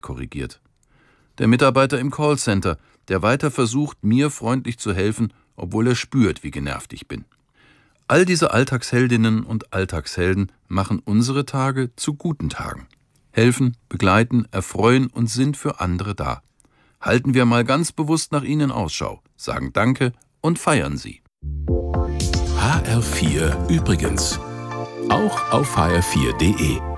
korrigiert. Der Mitarbeiter im Callcenter, der weiter versucht, mir freundlich zu helfen, obwohl er spürt, wie genervt ich bin. All diese Alltagsheldinnen und Alltagshelden machen unsere Tage zu guten Tagen. Helfen, begleiten, erfreuen und sind für andere da. Halten wir mal ganz bewusst nach ihnen Ausschau, sagen Danke und feiern sie. HR4 übrigens. Auch auf hr4.de.